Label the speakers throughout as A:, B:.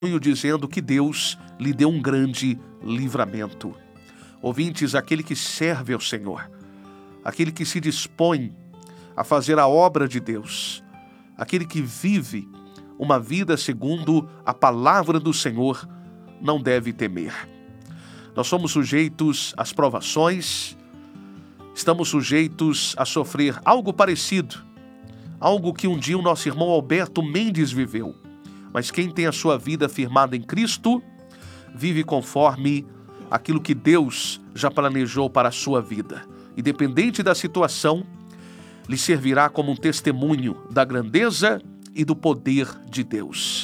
A: dizendo que Deus lhe deu um grande livramento. Ouvintes, aquele que serve ao Senhor, aquele que se dispõe a fazer a obra de Deus, aquele que vive uma vida segundo a palavra do Senhor, não deve temer. Nós somos sujeitos às provações, estamos sujeitos a sofrer algo parecido, algo que um dia o nosso irmão Alberto Mendes viveu. Mas quem tem a sua vida firmada em Cristo, vive conforme aquilo que Deus já planejou para a sua vida. Independente da situação, lhe servirá como um testemunho da grandeza e do poder de Deus.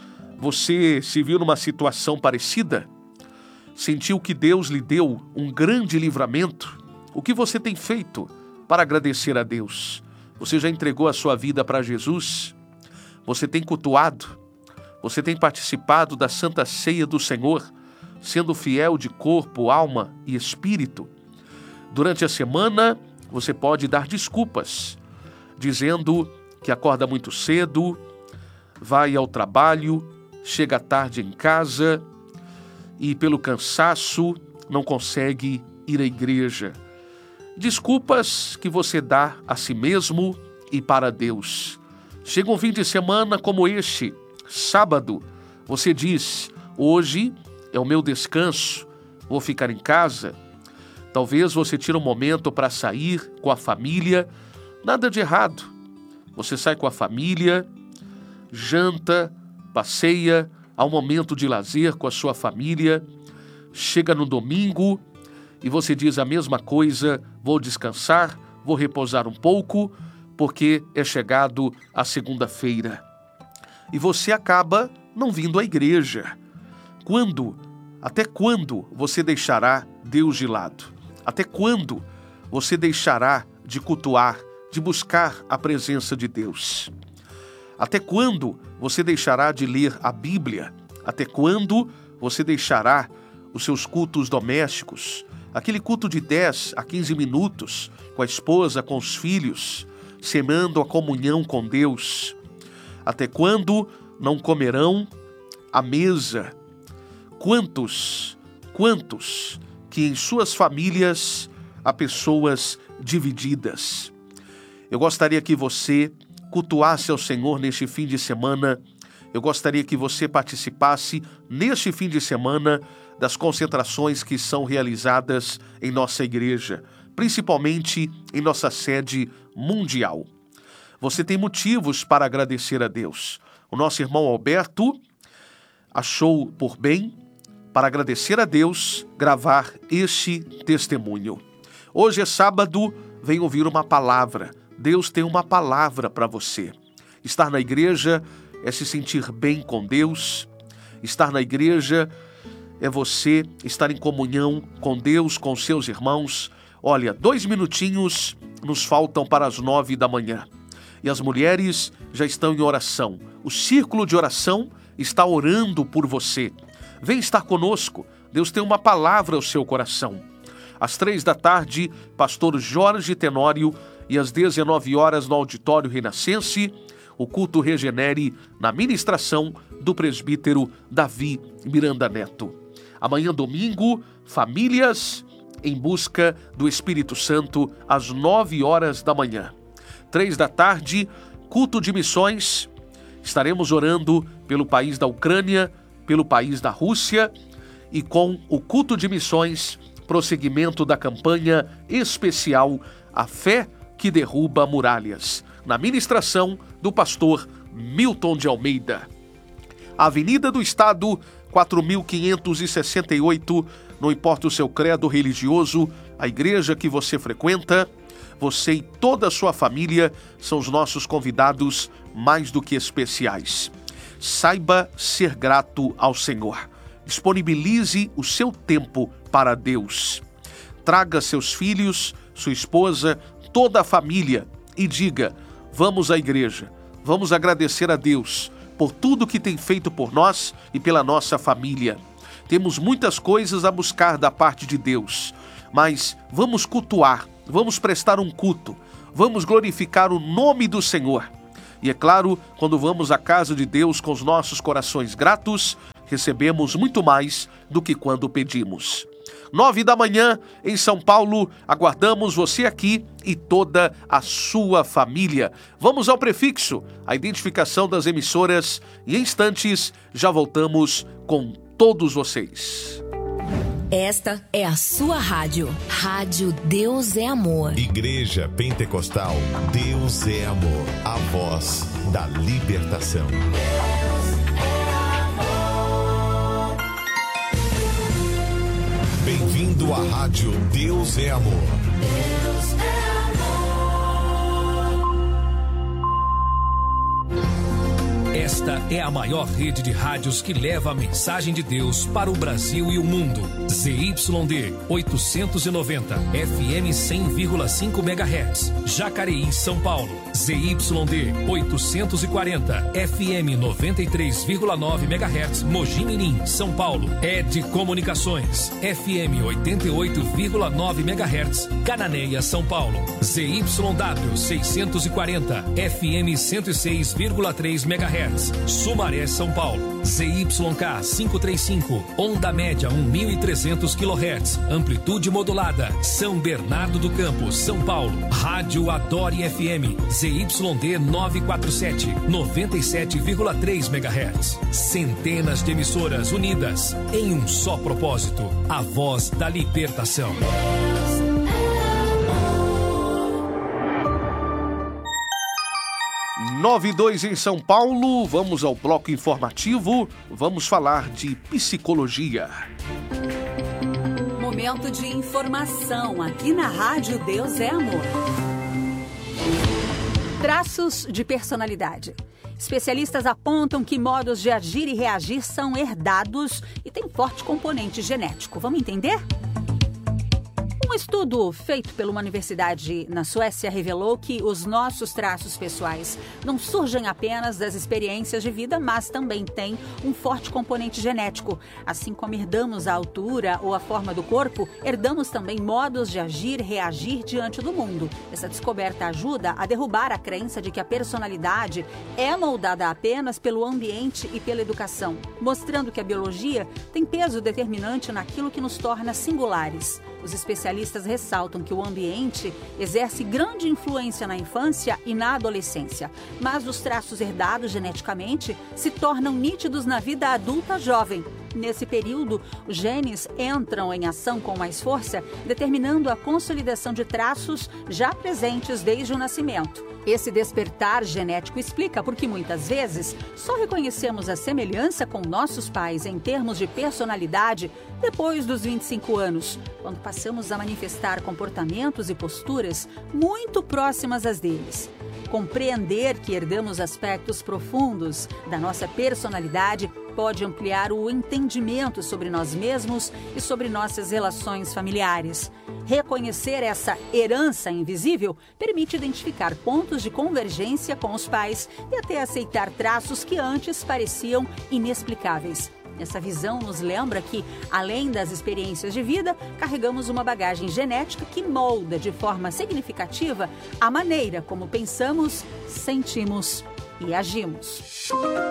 A: Você se viu numa situação parecida? Sentiu que Deus lhe deu um grande livramento? O que você tem feito para agradecer a Deus? Você já entregou a sua vida para Jesus? Você tem cultuado? Você tem participado da Santa Ceia do Senhor, sendo fiel de corpo, alma e espírito? Durante a semana, você pode dar desculpas, dizendo que acorda muito cedo, vai ao trabalho, chega tarde em casa e, pelo cansaço, não consegue ir à igreja. Desculpas que você dá a si mesmo e para Deus. Chega um fim de semana como este, sábado, você diz: hoje é o meu descanso, vou ficar em casa. Talvez você tire um momento para sair com a família, nada de errado. Você sai com a família, janta, passeia, há um momento de lazer com a sua família, chega no domingo e você diz a mesma coisa: vou descansar, vou repousar um pouco, porque é chegado a segunda-feira. E você acaba não vindo à igreja. Até quando você deixará Deus de lado? Até quando você deixará de cultuar, de buscar a presença de Deus? Até quando você deixará de ler a Bíblia? Até quando você deixará os seus cultos domésticos? Aquele culto de 10 a 15 minutos, com a esposa, com os filhos, semando a comunhão com Deus. Até quando não comerão à mesa? Quantos que em suas famílias há pessoas divididas? Eu gostaria que você cultuasse ao Senhor neste fim de semana. Eu gostaria que você participasse neste fim de semana das concentrações que são realizadas em nossa igreja, principalmente em nossa sede mundial. Você tem motivos para agradecer a Deus. O nosso irmão Alberto achou por bem, para agradecer a Deus, gravar este testemunho. Hoje é sábado, vem ouvir uma palavra. Deus tem uma palavra para você. Estar na igreja é se sentir bem com Deus. Estar na igreja é você estar em comunhão com Deus, com seus irmãos. Olha, 2 minutinhos nos faltam para as 9 da manhã. E as mulheres já estão em oração. O círculo de oração está orando por você. Vem estar conosco. Deus tem uma palavra ao seu coração. Às 3 da tarde, pastor Jorge Tenório, e às 19 horas no auditório Renascense, o culto Regenere na ministração do presbítero Davi Miranda Neto. Amanhã, domingo, famílias em busca do Espírito Santo às 9 horas da manhã. 3 da tarde, culto de missões. Estaremos orando pelo país da Ucrânia, pelo país da Rússia e com o culto de missões, prosseguimento da campanha especial A Fé que Derruba Muralhas, na ministração do pastor Milton de Almeida. Avenida do Estado, 4.568, não importa o seu credo religioso, a igreja que você frequenta, você e toda a sua família são os nossos convidados mais do que especiais. Saiba ser grato ao Senhor. Disponibilize o seu tempo para Deus. Traga seus filhos, sua esposa, toda a família e diga: vamos à igreja, vamos agradecer a Deus por tudo que tem feito por nós e pela nossa família. Temos muitas coisas a buscar da parte de Deus, mas vamos cultuar, vamos prestar um culto, vamos glorificar o nome do Senhor. E é claro, quando vamos à casa de Deus com os nossos corações gratos, recebemos muito mais do que quando pedimos. 9 da manhã, em São Paulo, aguardamos você aqui e toda a sua família. Vamos ao prefixo, a identificação das emissoras, e em instantes já voltamos com todos vocês.
B: Esta é a sua rádio. Rádio Deus é Amor.
C: Igreja Pentecostal Deus é Amor. A voz da libertação. Bem-vindo à Rádio Deus é Amor. Deus é amor.
D: Esta é a maior rede de rádios que leva a mensagem de Deus para o Brasil e o mundo. ZYD 890, FM 100,5 MHz, Jacareí, São Paulo. ZYD 840, FM 93,9 MHz, Mogi Mirim, São Paulo. ED Comunicações, FM 88,9 MHz, Cananéia, São Paulo. ZYW 640, FM 106,3 MHz, Sumaré, São Paulo. ZYK 535, onda média 1.300 kHz, amplitude modulada, São Bernardo do Campo, São Paulo. Rádio Adore FM, ZYD 947, 97,3 MHz. Centenas de emissoras unidas em um só propósito, a voz da libertação.
A: 9:02 em São Paulo, vamos ao bloco informativo, vamos falar de psicologia.
E: Momento de informação aqui na Rádio Deus é Amor. Traços de personalidade. Especialistas apontam que modos de agir e reagir são herdados e têm forte componente genético. Vamos entender? Um estudo feito pela uma universidade na Suécia revelou que os nossos traços pessoais não surgem apenas das experiências de vida, mas também têm um forte componente genético. Assim como herdamos a altura ou a forma do corpo, herdamos também modos de agir e reagir diante do mundo. Essa descoberta ajuda a derrubar a crença de que a personalidade é moldada apenas pelo ambiente e pela educação, mostrando que a biologia tem peso determinante naquilo que nos torna singulares. Os especialistas ressaltam que o ambiente exerce grande influência na infância e na adolescência, mas os traços herdados geneticamente se tornam nítidos na vida adulta jovem. Nesse período, os genes entram em ação com mais força, determinando a consolidação de traços já presentes desde o nascimento. Esse despertar genético explica por que muitas vezes só reconhecemos a semelhança com nossos pais em termos de personalidade depois dos 25 anos, quando passamos a manifestar comportamentos e posturas muito próximas às deles. Compreender que herdamos aspectos profundos da nossa personalidade pode ampliar o entendimento sobre nós mesmos e sobre nossas relações familiares. Reconhecer essa herança invisível permite identificar pontos de convergência com os pais e até aceitar traços que antes pareciam inexplicáveis. Essa visão nos lembra que, além das experiências de vida, carregamos uma bagagem genética que molda de forma significativa a maneira como pensamos, sentimos e agimos.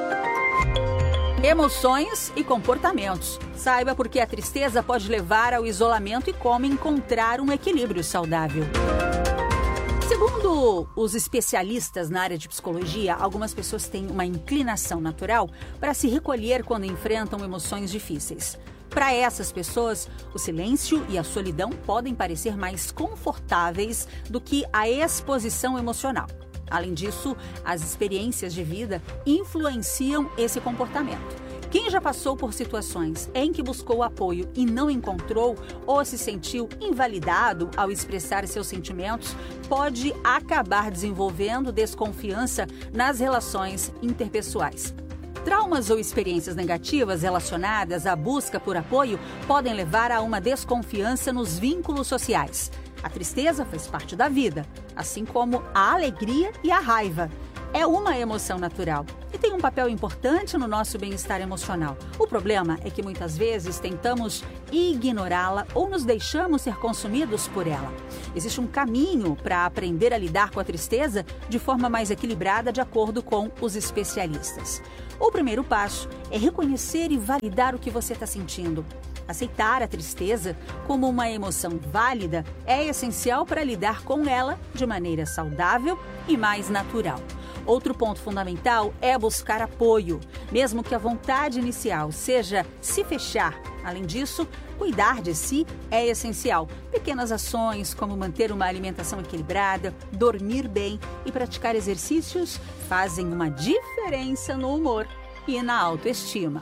E: Emoções e comportamentos. Saiba por que a tristeza pode levar ao isolamento e como encontrar um equilíbrio saudável. Segundo os especialistas na área de psicologia, algumas pessoas têm uma inclinação natural para se recolher quando enfrentam emoções difíceis. Para essas pessoas, o silêncio e a solidão podem parecer mais confortáveis do que a exposição emocional. Além disso, as experiências de vida influenciam esse comportamento. Quem já passou por situações em que buscou apoio e não encontrou ou se sentiu invalidado ao expressar seus sentimentos, pode acabar desenvolvendo desconfiança nas relações interpessoais. Traumas ou experiências negativas relacionadas à busca por apoio podem levar a uma desconfiança nos vínculos sociais. A tristeza faz parte da vida, assim como a alegria e a raiva. é uma emoção natural e tem um papel importante no nosso bem-estar emocional. O problema é que muitas vezes tentamos ignorá-la ou nos deixamos ser consumidos por ela. Existe um caminho para aprender a lidar com a tristeza de forma mais equilibrada, de acordo com os especialistas. O primeiro passo é reconhecer e validar o que você está sentindo. Aceitar a tristeza como uma emoção válida é essencial para lidar com ela de maneira saudável e mais natural. Outro ponto fundamental é buscar apoio, mesmo que a vontade inicial seja se fechar. Além disso, cuidar de si é essencial. Pequenas ações como manter uma alimentação equilibrada, dormir bem e praticar exercícios fazem uma diferença no humor e na autoestima.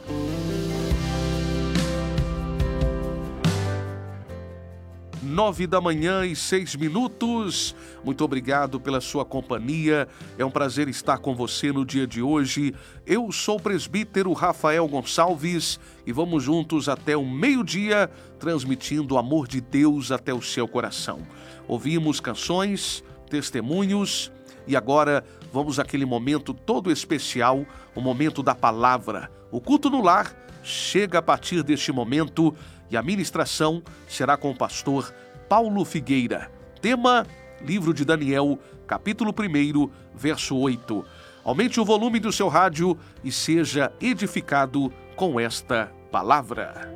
A: 9h06. Muito obrigado pela sua companhia. É um prazer estar com você no dia de hoje. Eu sou o presbítero Rafael Gonçalves e vamos juntos até o meio-dia, transmitindo o amor de Deus até o seu coração. Ouvimos canções, testemunhos e agora vamos àquele momento todo especial, o momento da palavra. O culto no lar chega a partir deste momento e a ministração será com o pastor Paulo Figueira. Tema, livro de Daniel, capítulo 1, verso 8. Aumente o volume do seu rádio e seja edificado com esta palavra.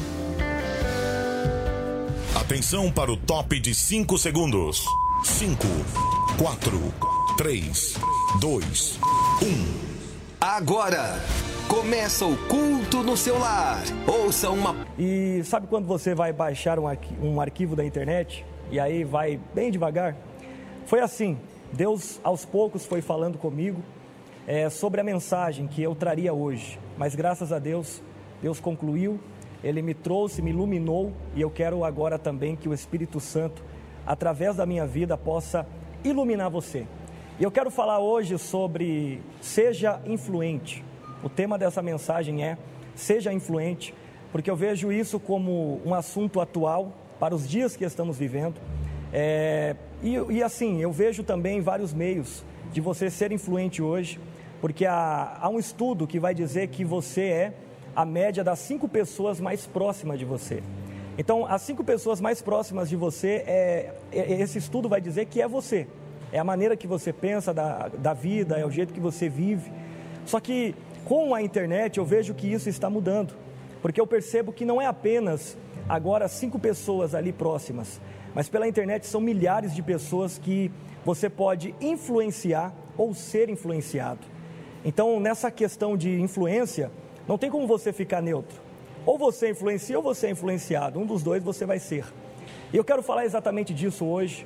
C: Atenção para o top de 5 segundos. 5, 4, 3, 2, 1.
F: Agora começa o culto no seu lar. Ouça uma...
G: E sabe quando você vai baixar um arquivo da internet e aí vai bem devagar? Foi assim, Deus aos poucos foi falando comigo sobre a mensagem que eu traria hoje. Mas graças a Deus, Deus concluiu, Ele me trouxe, me iluminou e eu quero agora também que o Espírito Santo, através da minha vida, possa iluminar você. E eu quero falar hoje sobre seja influente. O tema dessa mensagem é seja influente, porque eu vejo isso como um assunto atual para os dias que estamos vivendo. E assim, eu vejo também vários meios de você ser influente hoje, porque há um estudo que vai dizer que você é a média das 5 pessoas mais próximas de você. Então, as 5 pessoas mais próximas de você, esse estudo vai dizer que é você. É a maneira que você pensa da vida, é o jeito que você vive. Só que com a internet eu vejo que isso está mudando, porque eu percebo que não é apenas agora 5 pessoas ali próximas, mas pela internet são milhares de pessoas que você pode influenciar ou ser influenciado. Então, nessa questão de influência, não tem como você ficar neutro. Ou você influencia ou você é influenciado, um dos dois você vai ser. E eu quero falar exatamente disso hoje.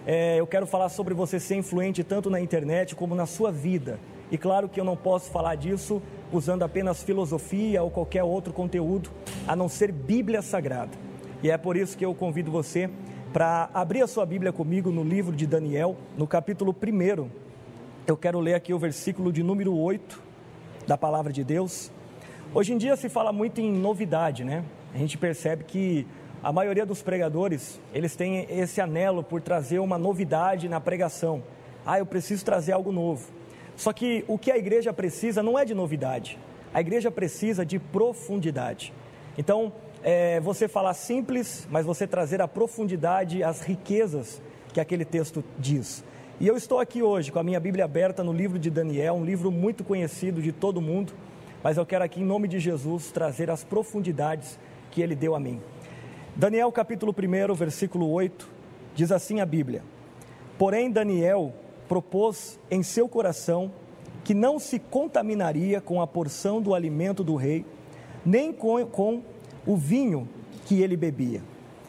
G: Eu quero falar sobre você ser influente tanto na internet como na sua vida. E claro que eu não posso falar disso usando apenas filosofia ou qualquer outro conteúdo, a não ser Bíblia Sagrada. E é por isso que eu convido você para abrir a sua Bíblia comigo no livro de Daniel, no capítulo 1. Eu quero ler aqui o versículo de número 8 da Palavra de Deus. Hoje em dia se fala muito em novidade, né? A gente percebe que a maioria dos pregadores, eles têm esse anelo por trazer uma novidade na pregação. Eu preciso trazer algo novo. Só que o que a igreja precisa não é de novidade. A igreja precisa de profundidade. Então, você falar simples, mas você trazer a profundidade, as riquezas que aquele texto diz. E eu estou aqui hoje com a minha Bíblia aberta no livro de Daniel, um livro muito conhecido de todo mundo, mas eu quero aqui, em nome de Jesus, trazer as profundidades que ele deu a mim. Daniel capítulo 1, versículo 8, diz assim a Bíblia: Porém Daniel propôs em seu coração que não se contaminaria com a porção do alimento do rei, nem com o vinho que ele bebia.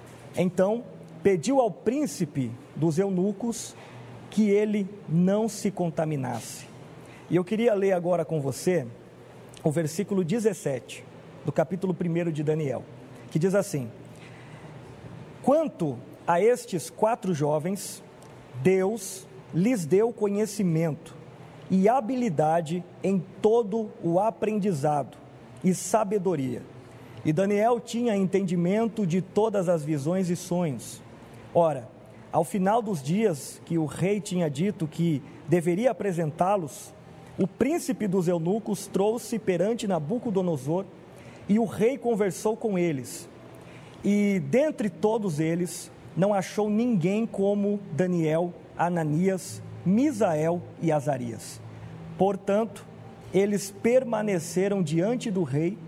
G: Então pediu ao príncipe dos eunucos que ele não se contaminasse. E eu queria ler agora com você o versículo 17 do capítulo 1 de Daniel, que diz assim: Quanto a estes 4 jovens, Deus lhes deu conhecimento e habilidade em todo o aprendizado e sabedoria. E Daniel tinha entendimento de todas as visões e sonhos. Ora, ao final dos dias que o rei tinha dito que deveria apresentá-los, o príncipe dos eunucos trouxe perante Nabucodonosor e o rei conversou com eles. E dentre todos eles não achou ninguém como Daniel, Ananias, Misael e Azarias. Portanto, eles permaneceram diante do rei